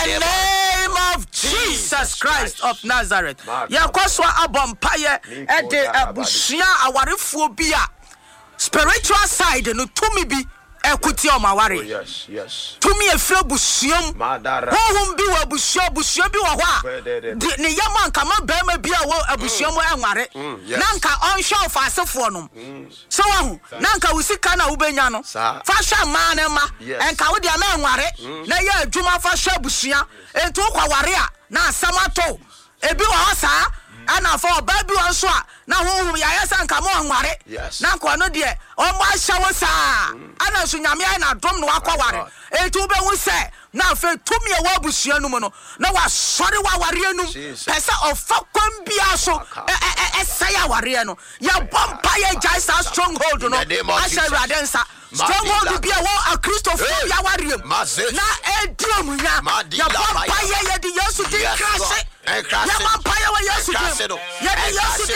the name of Jesus Christ of Nazareth. Yakoswa abompaye ede abusia awarefobia spiritual side no tumi bi ekuti omaware. Yes. Tumi efre busiom. Ho bi wa busio bi wo ho a. Ne yama nka ma ba ma bia wo abusiom enware. Na nka onhwe ofasefo no. So wo na nka wusika na wo benya no. Fa hwa ma na ma. Enka wo dia ma enware. Na ye adwuma fa hwa busia. Entu kwa ware a na asamato. Ebi wo ho saa. Ana for baby one so na ho ya yesa nka mo nware na nko no de o mo ahya wo saa ana so nyame ai na dom no akwaware etu be hu se na fe tumi e wa busua no mu no na wa sori wa ware anum pesa of kwam bia so esaya ware no ya bompa ya jaisa stronghold no asha radensa stronghold bia wo a Christopher ya ware na edrum ya bompa ya de yesu di krase ya bompa ya wa yesu